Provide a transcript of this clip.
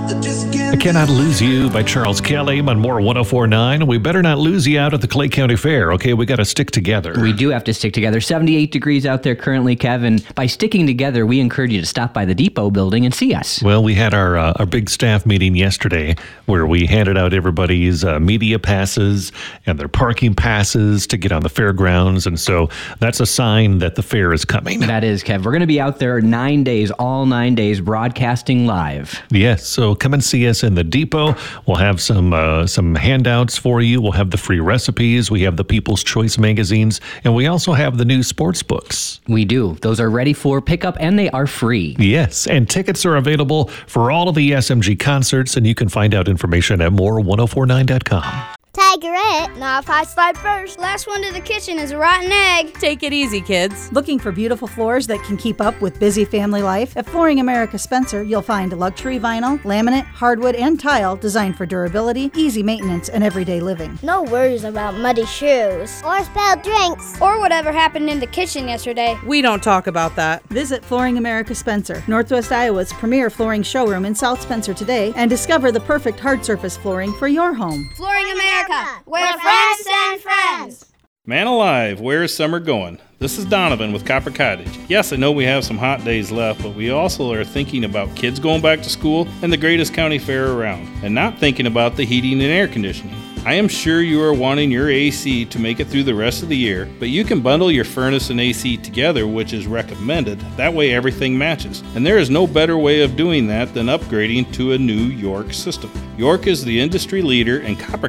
I Cannot Lose You by Charles Kelly on More 104.9. We better not lose you out at the Clay County Fair, okay? We got to stick together. We do have to stick together. 78 degrees out there currently, Kevin. By sticking together, we encourage you to stop by the Depot building and see us. Well, we had our big staff meeting yesterday where we handed out everybody's media passes and their parking passes to get on the fairgrounds. And so that's a sign that the fair is coming. That is, Kev. We're going to be out there 9 days, all 9 days, broadcasting live. Yes, so come and see us in the Depot. We'll have some handouts for you. We'll have the free recipes. We have the People's Choice magazines. And we also have the new sports books. We do. Those are ready for pickup and they are free. Yes, and tickets are available for all of the SMG concerts, and you can find out information at more1049.com. Tigerette, not if I slide first. Last one to the kitchen is a rotten egg. Take it easy, kids. Looking for beautiful floors that can keep up with busy family life? At Flooring America Spencer, you'll find luxury vinyl, laminate, hardwood, and tile designed for durability, easy maintenance, and everyday living. No worries about muddy shoes. Or spilled drinks. Or whatever happened in the kitchen yesterday. We don't talk about that. Visit Flooring America Spencer, Northwest Iowa's premier flooring showroom in South Spencer today, and discover the perfect hard surface flooring for your home. Flooring America, where friends send friends. Man alive, where is summer going? This is Donovan with Copper Cottage. Yes, I know we have some hot days left, but we also are thinking about kids going back to school and the greatest county fair around, and not thinking about the heating and air conditioning. I am sure you are wanting your AC to make it through the rest of the year, but you can bundle your furnace and AC together, which is recommended. That way everything matches. And there is no better way of doing that than upgrading to a new York system. York is the industry leader, and Copper